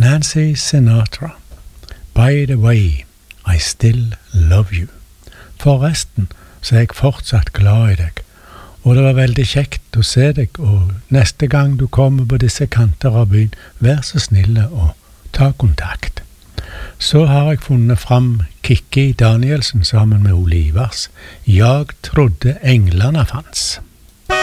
Nancy Sinatra. By the way, I still love you. Forresten, så er jeg fortsatt glad i deg, og det var veldig kjekt å se deg, og neste gang du kommer på disse kanter av byen, vær så snille og ta kontakt. Så har jeg funnet fram Kikki Danielsen sammen med Olivers. Jeg trodde englene fanns.